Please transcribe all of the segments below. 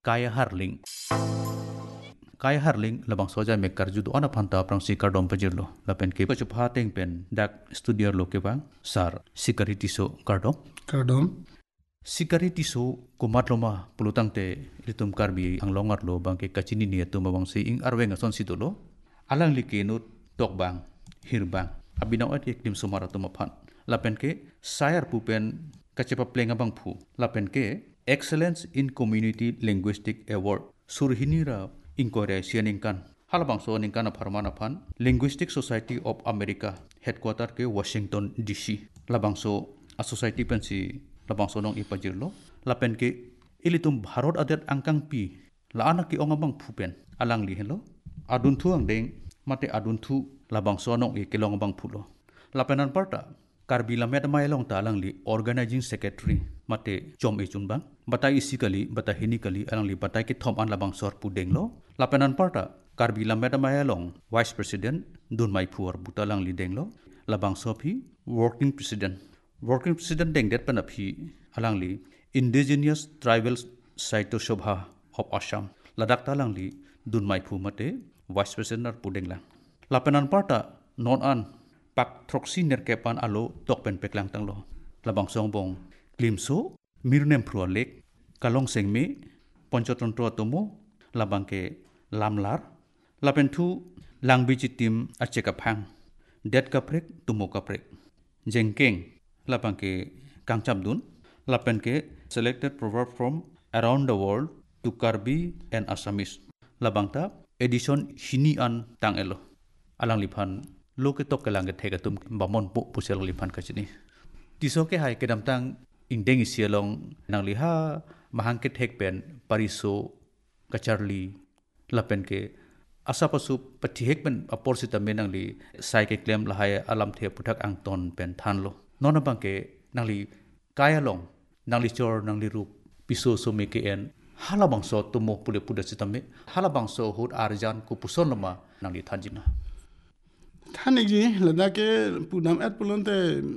Kaya Harling. Kaya Harling labang soja mekar judo ana phanta prang sikar dom pajirlo lapen ke pachupha teng pen dak studio lo ke bang sar security so kardom security so kumatloma pulutang te litum karbi ang longar lo bang ke kachini ni tu mawang si ing arweng ason sidolo alang likenu tok bang hirbang abinaw at iklim sumara tu maphan lapen ke sayar pupen kachepa plenga bang phu lapen ke excellence in community linguistic award surhinira inquiry sianingkan halabang so ningkan pharmana phan linguistic society of america headquarter ke washington dc labang so a society pensi labang so nong ipajirlo lapen ke ilitum bharot adet angkang pi laana ki ongabang phupen alang li helo adun thu ang deng mate adun thu labang so nong ikilong bang phulo lapenan parta Karbila Medamailong talang li organizing secretary mate chom echun bang batai isikali batai hinikali alang li batai ki thom an labang sor pudeng lo lapenan parta Karbila Medamailong vice president dun mai phuar butalang li deng lo labang sopi working president deng det panaphi alang li indigenous tribal saito shobha of assam ladak talang li dun mai phu mate vice president pudeng la lapenan parta non an pak troksi nerkepan alo tokpen peklang tanglo labang songbong klimso mirnem prualek kalong sengme ponchotantro tomo labangke lamlar lapentu langbijitim achekaphang det kaprek tumo kaprek jengkeng labangke kangchamdun lapenke selected proverb from around the world to Karbi and Assamese labangta edition hini an tangelo alang liphan loke tok kelang thega tum bamon pu pusel liphan kachini tisoke hai kedam tang indeng isialong nang liha mahangke thek pen pariso kacharli lapen ke asapasu pathihek pen aporsita menang li sai ke claim lahai alam the puthak ang ton pen thanlo nona bangke nang li kaya long nang li chor nang li rup piso so me ke en halabang so tumo pule puda sitame halabang so hut arjan ku puson lama nang li thanjina Than igi ladake punam at pulonte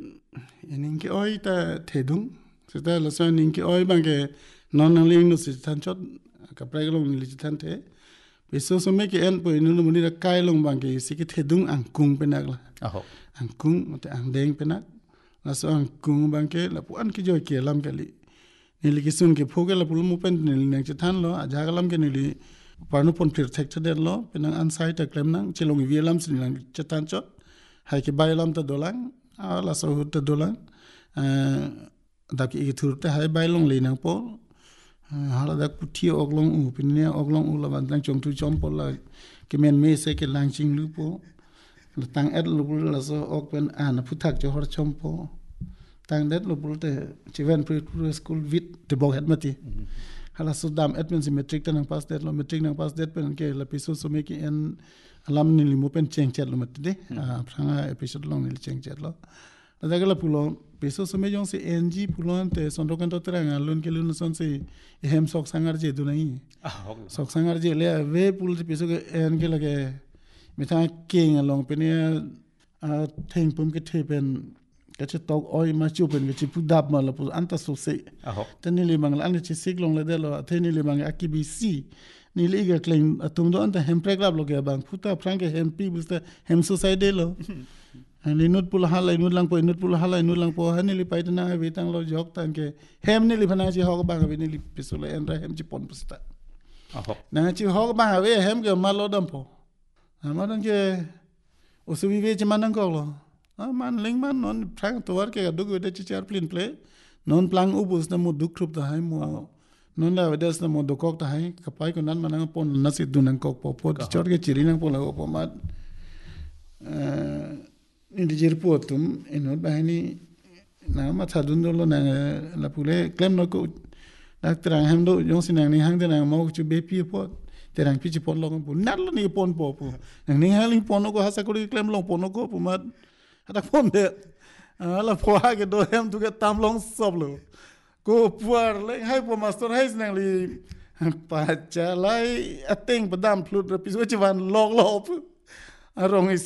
ninki oi ta thedung seta laso ninki oi bange non ling no sit than chot ka praglong li than the beso so me ke en po inu muni da kai long bange siki thedung angkung penak la aho angkung mate angdeng penak laso angkung bange la puan ki joy ke lam kali nili kisun ke phoge la pulmu pen nili nang than lo ajagalam ke nili parno pon protected lo penang ansai ta klem nang chilong vielam sin lang chatan chot hai ki bailam ta dolang ala so ta dolang dak i thur ta hai bailong le nang po hala dak puthi oglong u pinia oglong u la ban lang chong tu chom pol la ki men me se ke lang ching lu po la tang et lu la so ok pen an phuthak cho hor chom po tang det lu te chiven pre school vit te bog het mati hala sudam admin symmetric tanang pass det lo metric nang pass det pen ke la piso so me ki en alam ni limu pen cheng chet lo matde pranga episode long ni cheng chet lo daga la pulo piso so me jong se ng pulo te sondo kan to tranga lun ke lun son se hem sok sangar je du nai sok sangar je le ve pul piso ke en ke lage metha king along pen ya thing pum ke the pen kache tok oi ma chupen ke chipu dab ma la pu anta so se tani le mang la chi siglong le de lo tani le mang akibc ni le ga claim atum do anta hem pregrab lo ke bang puta franke hem pi busta hem society lo ani nut pul hala nut lang po nut pul hala nut lang po hani le pai na ve tang lo jok tan ke hem ni le phana chi hok bang ve ni le pisole enra hem chi pon pusta na chi hok bang ve hem ke ma lo dam po ma dan ke osubi ve chi manang ko lo man ling man non prang to war ke dug de char plin play non plang ubus na mo duk trup da hai mo non la vedes na mo dokok da hai kapai ko nan manang pon na si dunang kok po po chor ke chiri nang po la po mat ni jir po tum enot ba ni na ma thadun do lo na la pule klem no ko dak trang ham do yong sinang ni hang de na mo chu be pi po terang pi chi pon lo po nat lo ni pon po po nang ni haling pon ko hasa ko klem lo pon ko po mat ada pon de ala poa ke do hem tu ke tam long sob lo ko puar le hai po master hai nang li pa cha lai ateng padam plut piso chivan log lop arong